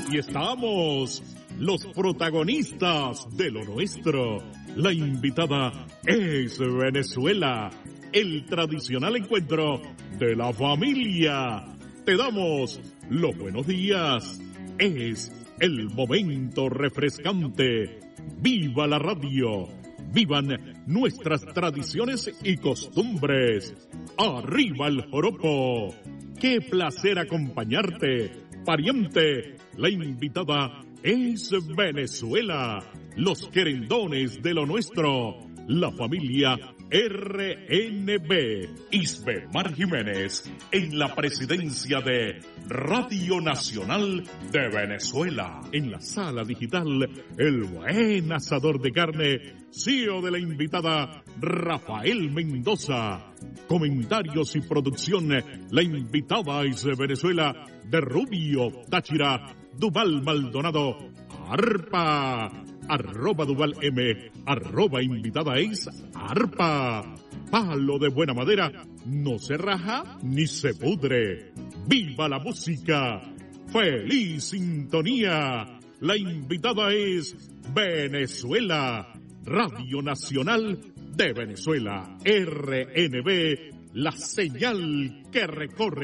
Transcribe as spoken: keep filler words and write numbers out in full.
Aquí estamos, los protagonistas de lo nuestro. La invitada es Venezuela, el tradicional encuentro de la familia. Te damos los buenos días. Es el momento refrescante. ¡Viva la radio! ¡Vivan nuestras tradiciones y costumbres! ¡Arriba el joropo! ¡Qué placer acompañarte! Pariente, la invitada es Venezuela, los querendones de lo nuestro, la familia R N B. Isbemar Jiménez, en la presidencia de Radio Nacional de Venezuela. En la sala digital, el buen asador de carne, C E O de la invitada Rafael Mendoza. Comentarios y producción, la invitada es de Venezuela, de Rubio, Táchira, Duval Maldonado, Arpa, arroba Duval M, arroba invitada es Arpa. Palo de buena madera, no se raja ni se pudre. ¡Viva la música! ¡Feliz sintonía! La invitada es Venezuela, Radio Nacional de Venezuela, R N B, la señal que recorre